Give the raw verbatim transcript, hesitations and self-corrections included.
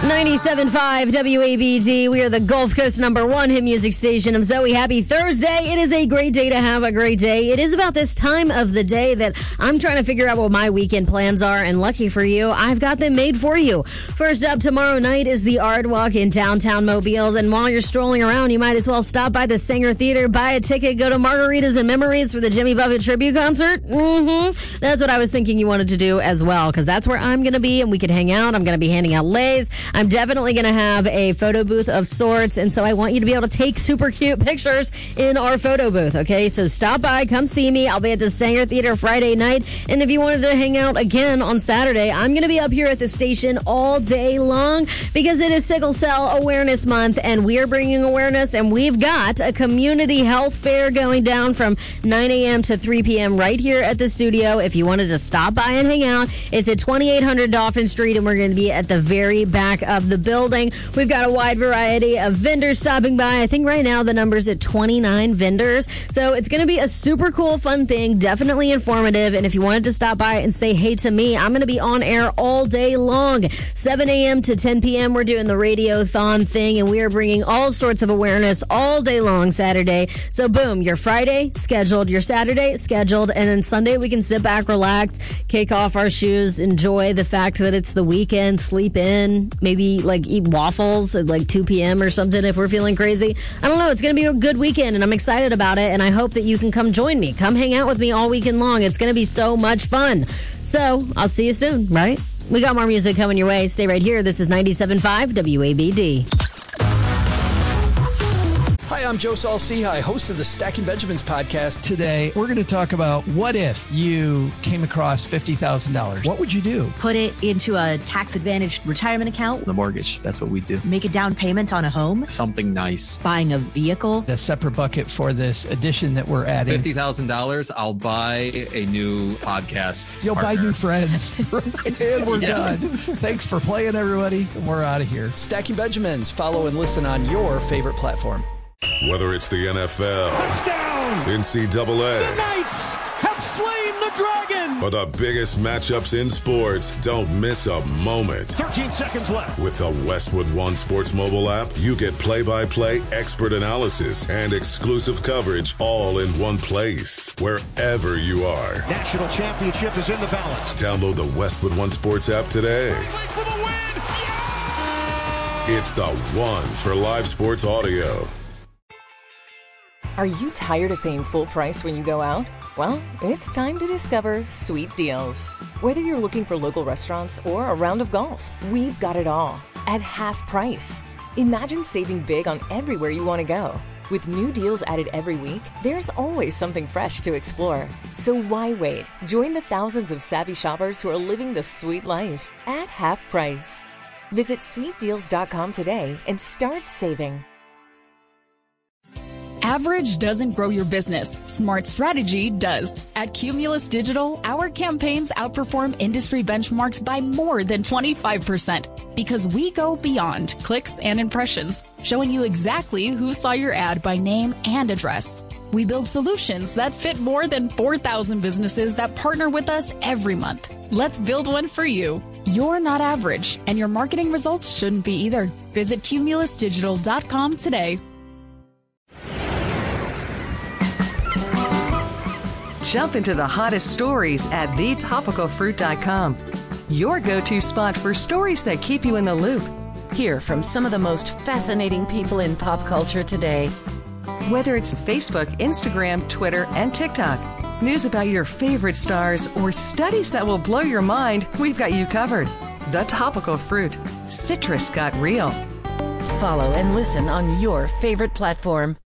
ninety-seven point five W A B D. We are the Gulf Coast number one hit music station. I'm Zoe. Happy Thursday. It is a great day to have a great day. It is about this time of the day that I'm trying to figure out what my weekend plans are, and lucky for you, I've got them made for you. First up, tomorrow night is the Art Walk in downtown Mobiles, and while you're strolling around, you might as well stop by the Sanger Theater, buy a ticket, go to Margaritas and Memories for the Jimmy Buffett tribute concert. Mm-hmm. That's what I was thinking you wanted to do as well, because that's where I'm going to be, and we could hang out. I'm going to be handing out lays. I'm definitely going to have a photo booth of sorts, and so I want you to be able to take super cute pictures in our photo booth, okay? So stop by, come see me. I'll be at the Sanger Theater Friday night, and if you wanted to hang out again on Saturday, I'm going to be up here at the station all day long because it is Sickle Cell Awareness Month, and we are bringing awareness, and we've got a community health fair going down from nine a.m. to three p.m. right here at the studio. If you wanted to stop by and hang out, it's at twenty-eight hundred Dauphin Street, and we're going to be at the very back of the building. We've got a wide variety of vendors stopping by. I think right now the number's at twenty-nine vendors. So it's going to be a super cool, fun thing, definitely informative. And if you wanted to stop by and say hey to me, I'm going to be on air all day long. seven a.m. to ten p.m. we're doing the Radiothon thing, and we are bringing all sorts of awareness all day long Saturday. So boom, your Friday scheduled, your Saturday scheduled, and then Sunday we can sit back, relax, kick off our shoes, enjoy the fact that it's the weekend, sleep in, maybe like eat waffles at like two p.m. or something if we're feeling crazy. I don't know. It's going to be a good weekend, and I'm excited about it, and I hope that you can come join me. Come hang out with me all weekend long. It's going to be so much fun. So I'll see you soon, right? We got more music coming your way. Stay right here. This is ninety-seven point five W A B D. Hi, I'm Joe Saul-Sehy, host of the Stacking Benjamins podcast. Today, we're going to talk about what if you came across fifty thousand dollars. What would you do? Put it into a tax-advantaged retirement account. The mortgage, that's what we do. Make a down payment on a home. Something nice. Buying a vehicle. A separate bucket for this addition that we're adding. fifty thousand dollars, I'll buy a new podcast You'll partner. buy new friends. And we're Yeah. done. Thanks for playing, everybody. We're out of here. Stacking Benjamins. Follow and listen on your favorite platform. Whether it's the N F L, Touchdown! N C double A, The Knights have slain the dragon! or the biggest matchups in sports, don't miss a moment. thirteen seconds left. With the Westwood One Sports mobile app, you get play-by-play, expert analysis, and exclusive coverage all in one place, wherever you are. National championship is in the balance. Download the Westwood One Sports app today. Wait for the win! Yeah! It's the one for live sports audio. Are you tired of paying full price when you go out? Well, it's time to discover Sweet Deals. Whether you're looking for local restaurants or a round of golf, we've got it all at half price. Imagine saving big on everywhere you want to go. With new deals added every week, there's always something fresh to explore. So why wait? Join the thousands of savvy shoppers who are living the sweet life at half price. Visit sweet deals dot com today and start saving. Average doesn't grow your business. Smart strategy does. At Cumulus Digital, our campaigns outperform industry benchmarks by more than twenty-five percent because we go beyond clicks and impressions, showing you exactly who saw your ad by name and address. We build solutions that fit more than four thousand businesses that partner with us every month. Let's build one for you. You're not average, and your marketing results shouldn't be either. Visit cumulus digital dot com today. Jump into the hottest stories at the topical fruit dot com. Your go-to spot for stories that keep you in the loop. Hear from some of the most fascinating people in pop culture today. Whether it's Facebook, Instagram, Twitter, and TikTok, news about your favorite stars, or studies that will blow your mind, we've got you covered. The Topical Fruit. Citrus got real. Follow and listen on your favorite platform.